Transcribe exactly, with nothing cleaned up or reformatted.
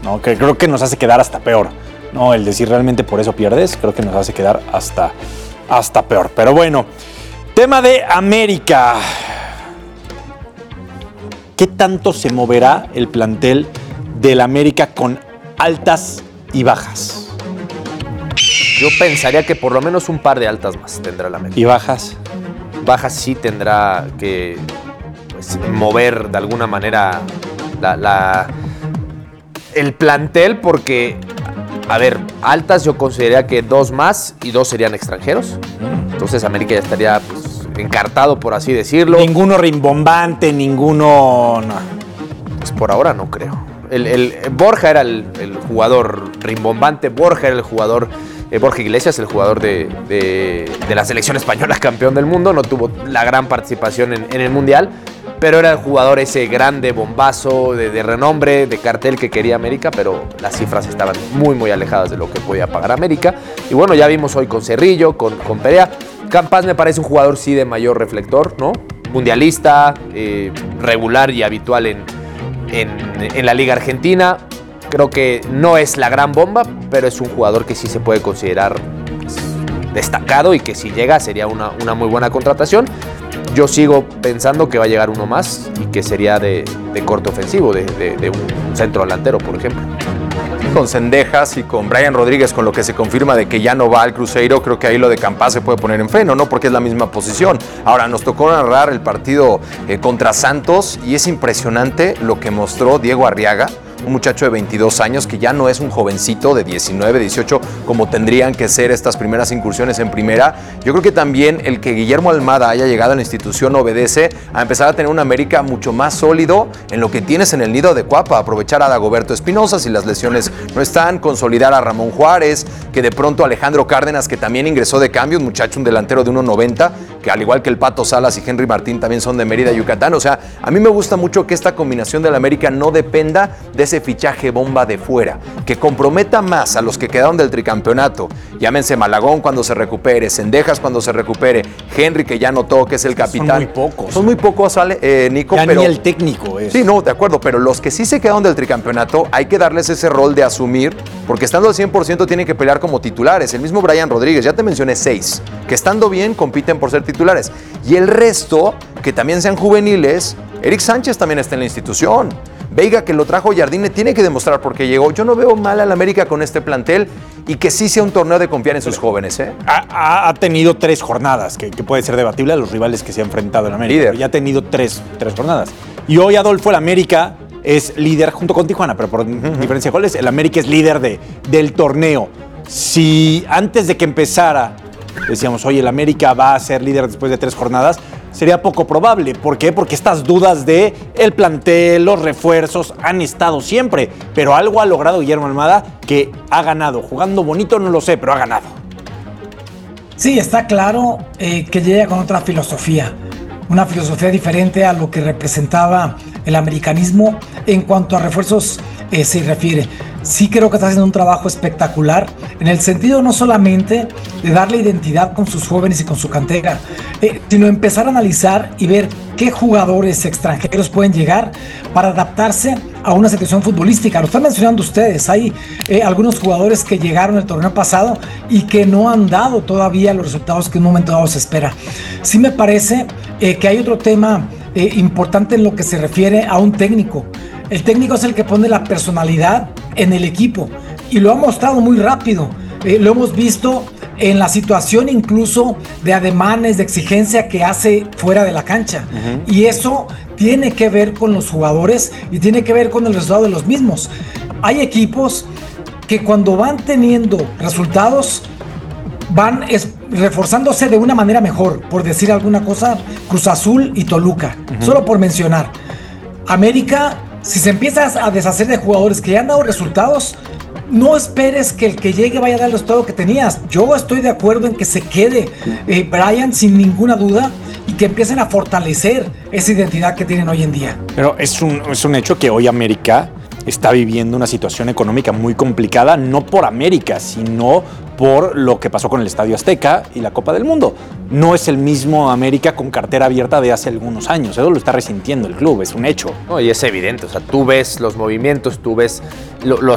¿no? Que creo que nos hace quedar hasta peor, ¿no? El decir realmente por eso pierdes, creo que nos hace quedar hasta, hasta peor. Pero bueno, tema de América. ¿Qué tanto se moverá el plantel del América con altas y bajas? Yo pensaría que por lo menos un par de altas más tendrá la América. ¿Y bajas? Bajas sí tendrá que pues, mover de alguna manera la, la, el plantel porque, a ver, altas yo consideraría que dos más y dos serían extranjeros. Entonces América ya estaría pues, encartado, por así decirlo. Ninguno rimbombante, ninguno... No. Pues por ahora no creo. El, el, Borja era el, el jugador rimbombante, Borja era el jugador... Eh, Borja Iglesias, el jugador de, de, de la selección española, campeón del mundo, no tuvo la gran participación en, en el Mundial, pero era el jugador ese grande, bombazo, de, de renombre, de cartel que quería América, pero las cifras estaban muy, muy alejadas de lo que podía pagar América. Y bueno, ya vimos hoy con Cerrillo, con, con Perea. Campas me parece un jugador sí de mayor reflector, ¿no? Mundialista, eh, regular y habitual en, en, en la Liga Argentina. Creo que no es la gran bomba, pero es un jugador que sí se puede considerar pues, destacado y que si llega sería una, una muy buena contratación. Yo sigo pensando que va a llegar uno más y que sería de, de corte ofensivo, de, de, de un centro delantero, por ejemplo. Con Cendejas y con Brian Rodríguez, con lo que se confirma de que ya no va al Cruzeiro, creo que ahí lo de Campas se puede poner en freno, ¿no? Porque es la misma posición. Ahora, nos tocó narrar el partido eh, contra Santos y es impresionante lo que mostró Diego Arriaga, un muchacho de veintidós años que ya no es un jovencito de diecinueve, dieciocho como tendrían que ser estas primeras incursiones en primera. Yo creo que también el que Guillermo Almada haya llegado a la institución obedece a empezar a tener un América mucho más sólido en lo que tienes en el nido de Cuapa, aprovechar a Dagoberto Espinosa si las lesiones no están, consolidar a Ramón Juárez, que de pronto Alejandro Cárdenas, que también ingresó de cambio, un muchacho, un delantero de uno noventa, que al igual que el Pato Salas y Henry Martín también son de Mérida, Yucatán. O sea, a mí me gusta mucho que esta combinación del América no dependa de ese fichaje bomba de fuera, que comprometa más a los que quedaron del tricampeonato, llámense Malagón cuando se recupere, Cendejas cuando se recupere, Henry que ya notó que es el capitán. Son muy pocos. Son muy pocos, Ale, eh, Nico, ya pero... ni el técnico es. Sí, no, de acuerdo, pero los que sí se quedaron del tricampeonato hay que darles ese rol de asumir, porque estando al cien por ciento tienen que pelear como titulares. El mismo Brian Rodríguez, ya te mencioné seis, que estando bien compiten por ser titulares. Y el resto, que también sean juveniles, Eric Sánchez también está en la institución. Veiga, que lo trajo Jardine, tiene que demostrar por qué llegó. Yo no veo mal al América con este plantel y que sí sea un torneo de confiar en sus jóvenes. ¿eh? Ha, ha tenido tres jornadas, que, que puede ser debatible a los rivales que se ha enfrentado en América. Líder. Ya ha tenido tres, tres jornadas. Y hoy Adolfo, el América es líder junto con Tijuana, pero por uh-huh. diferencia de goles, el América es líder de, del torneo. Si antes de que empezara decíamos, oye, el América va a ser líder después de tres jornadas, sería poco probable. ¿Por qué? Porque estas dudas de el plantel, los refuerzos, han estado siempre. Pero algo ha logrado Guillermo Almada que ha ganado. Jugando bonito no lo sé, pero ha ganado. Sí, está claro eh, que llega con otra filosofía. Una filosofía diferente a lo que representaba el americanismo en cuanto a refuerzos eh, se refiere. Sí creo que está haciendo un trabajo espectacular en el sentido no solamente de darle identidad con sus jóvenes y con su cantera, eh, sino empezar a analizar y ver qué jugadores extranjeros pueden llegar para adaptarse a una situación futbolística. Lo están mencionando ustedes, hay eh, algunos jugadores que llegaron el torneo pasado y que no han dado todavía los resultados que en un momento dado se espera. Sí me parece eh, que hay otro tema eh, importante en lo que se refiere a un técnico. El técnico es el que pone la personalidad en el equipo y lo ha mostrado muy rápido. Eh, lo hemos visto en la situación incluso de ademanes, de exigencia que hace fuera de la cancha. Uh-huh. Y eso tiene que ver con los jugadores y tiene que ver con el resultado de los mismos. Hay equipos que cuando van teniendo resultados van es, reforzándose de una manera mejor, por decir alguna cosa, Cruz Azul y Toluca, uh-huh. solo por mencionar. América, si se empieza a deshacer de jugadores que ya han dado resultados, no esperes que el que llegue vaya a dar el resultado que tenías. Yo estoy de acuerdo en que se quede eh, Brian sin ninguna duda y que empiecen a fortalecer esa identidad que tienen hoy en día. Pero es un, es un hecho que hoy América está viviendo una situación económica muy complicada, no por América, sino por lo que pasó con el Estadio Azteca y la Copa del Mundo. No es el mismo América con cartera abierta de hace algunos años. Eso lo está resintiendo el club, es un hecho. No, y es evidente, o sea, tú ves los movimientos, tú ves lo, lo,